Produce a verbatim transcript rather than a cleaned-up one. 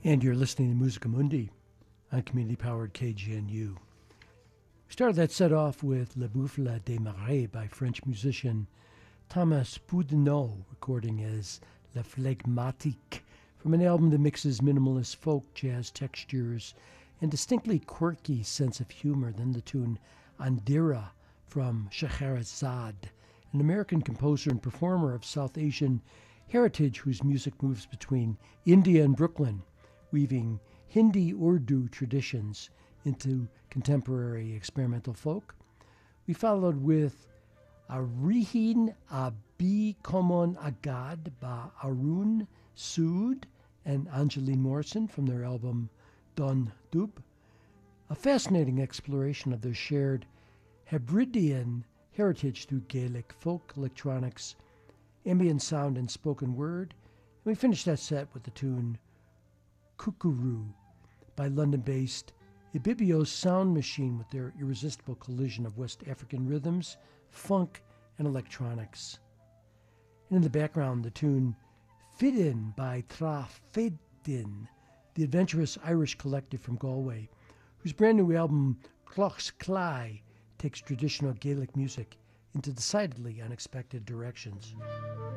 And you're listening to Musica Mundi on community-powered K G N U. We started that set off with Le Buffle des Marais by French musician Thomas Boudinot, recording as La Phlegmatique, from an album that mixes minimalist folk, jazz textures, and distinctly quirky sense of humor. Then the tune Andira from Scheherazade, an American composer and performer of South Asian heritage whose music moves between India and Brooklyn, weaving Hindi-Urdu traditions into contemporary experimental folk. We followed with Arihin Abi Komon Agad by Arun Sood and Angeline Morrison from their album Don Dub, a fascinating exploration of their shared Hebridean heritage through Gaelic folk, electronics, ambient sound, and spoken word. And we finished that set with the tune Kukuru by London-based Ibibio Sound Machine with their irresistible collision of West African rhythms, funk, and electronics. And in the background, the tune Fidin by Trafedin, the adventurous Irish collective from Galway, whose brand new album Clochs Cly takes traditional Gaelic music into decidedly unexpected directions.